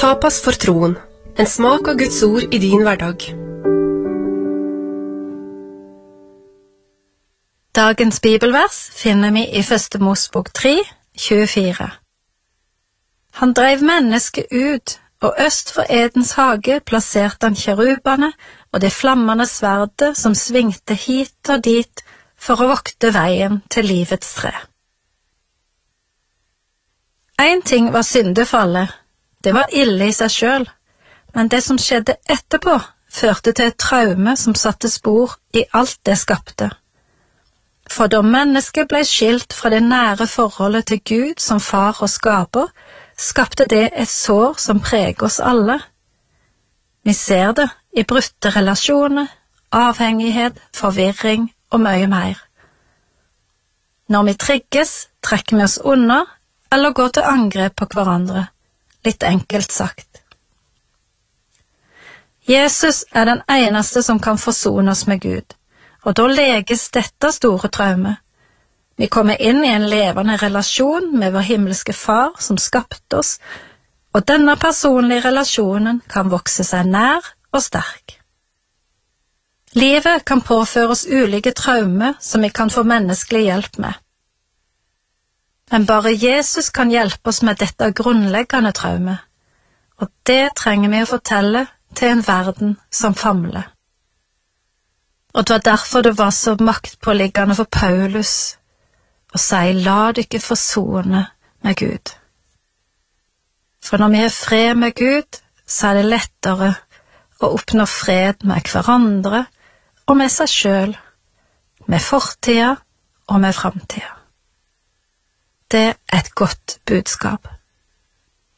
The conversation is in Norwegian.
Tapas for troen. En smak av Guds ord i din hverdag. Dagens bibelvers finner vi i 1. Mosebok 3, 24. Han drev mennesket ut, og øst for Edens hage plasserte han kjerubene og det flammende sverdet som svingte hit og dit for å vokte veien til livets tre. En ting var syndefallet. Det var ille i seg selv, men det som skjedde etterpå førte til et traume som satte spor i alt det skapte. For da mennesket ble skilt fra det nære forholdet til Gud som far og skaper, skapte det et sår som preger oss alle. Vi ser det i brutte relasjoner, avhengighet, forvirring og mye mer. Når vi trigges, trekker vi oss unna eller går til angrep på hverandre, litt enkelt sagt. Jesus er den eneste som kan forsone oss med Gud, og da leges dette store traumet. Vi kommer inn i en levende relasjon med vår himmelske far som skapte oss, og denne personlige relasjonen kan vokse seg nær og sterk. Livet kan påføre oss ulike traumer som vi kan få menneskelig hjelp med. Men bare Jesus kan hjelpe oss med dette grunnleggende traumet, og det trenger vi å fortelle til en verden som famler. Og det var derfor det var så maktpåliggende for Paulus å si, la dere forsone med Gud. For når vi har fred med Gud, så er det lettere å oppnå fred med hverandre og med seg selv, med fortida og med framtida. Det er et godt budskap.